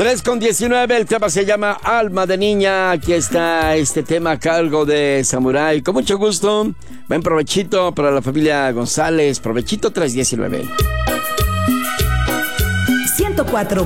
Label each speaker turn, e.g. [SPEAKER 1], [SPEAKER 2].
[SPEAKER 1] 3:19, el tema se llama Alma de Niña. Aquí está este tema a cargo de Samurai. Con mucho gusto, buen provechito para la familia González. Provechito 3:19.
[SPEAKER 2] 104.